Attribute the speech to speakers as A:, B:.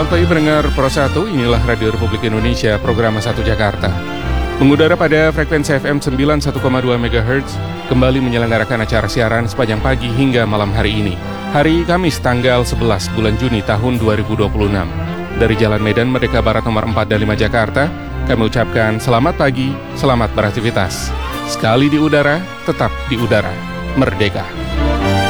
A: Selamat pagi pendengar Pro 1, inilah Radio Republik Indonesia, program 1 Jakarta. Mengudara pada frekuensi FM 91,2 MHz, kembali menyelenggarakan acara siaran sepanjang pagi hingga malam hari ini. Hari Kamis tanggal 11 bulan Juni tahun 2026. Dari Jalan Medan Merdeka Barat nomor 4 dan 5 Jakarta, kami ucapkan selamat pagi, selamat beraktivitas. Sekali di udara, tetap di udara. Merdeka.